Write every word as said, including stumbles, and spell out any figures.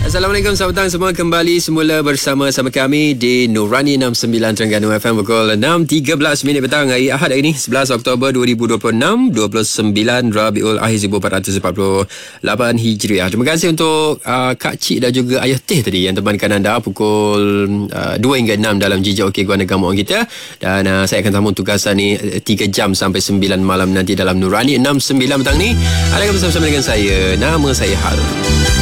Assalamualaikum, selamat petang semua. Kembali semula bersama-sama kami di Nurani enam puluh sembilan Terengganu F M pukul enam tiga belas minit petang hari Ahad hari ini sebelas Oktober dua ribu dua puluh enam, dua puluh sembilan Rabiul Akhir seribu empat ratus empat puluh lapan Hijriah. Terima kasih untuk uh, Kak Cik dan juga Ayah Teh tadi yang temankan anda pukul uh, dua hingga enam dalam Jejak Okey Guana Gamuk kita. Dan uh, saya akan sambung tugasan ni tiga jam sampai sembilan malam nanti dalam Nurani enam puluh sembilan petang ni. Anda akan bersama-sama dengan saya. Nama saya Harun.